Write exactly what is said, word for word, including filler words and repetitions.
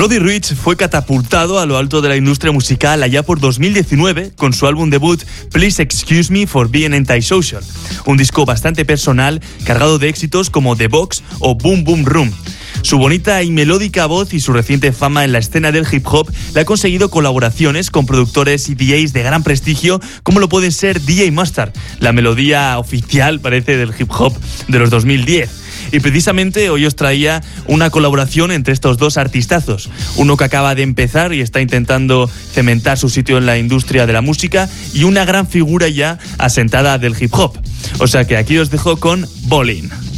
Roddy Ricch fue catapultado a lo alto de la industria musical allá por dos mil diecinueve con su álbum debut Please Excuse Me for Being Antisocial, un disco bastante personal cargado de éxitos como The Box o Boom Boom Room. Su bonita y melódica voz y su reciente fama en la escena del hip hop le ha conseguido colaboraciones con productores y D Js de gran prestigio como lo pueden ser D J Mustard, la melodía oficial parece del hip hop de los dos mil diez. Y precisamente hoy os traía una colaboración entre estos dos artistazos. Uno que acaba de empezar y está intentando cementar su sitio en la industria de la música y una gran figura ya asentada del hip hop. O sea que aquí os dejo con Ballin'.